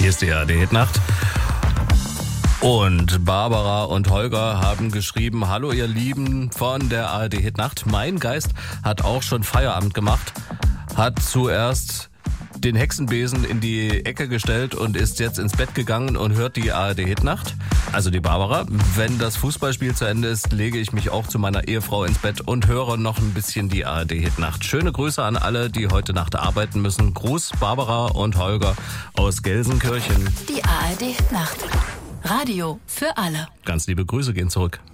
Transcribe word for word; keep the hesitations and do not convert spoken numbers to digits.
Hier ist die A R D-Hitnacht. Und Barbara und Holger haben geschrieben: Hallo ihr Lieben von der A R D-Hitnacht. Mein Geist hat auch schon Feierabend gemacht, hat zuerst den Hexenbesen in die Ecke gestellt und ist jetzt ins Bett gegangen und hört die A R D-Hitnacht. Also die Barbara. Wenn das Fußballspiel zu Ende ist, lege ich mich auch zu meiner Ehefrau ins Bett und höre noch ein bisschen die A R D-Hitnacht. Schöne Grüße an alle, die heute Nacht arbeiten müssen. Gruß Barbara und Holger aus Gelsenkirchen. Die A R D-Hitnacht. Radio für alle. Ganz liebe Grüße gehen zurück.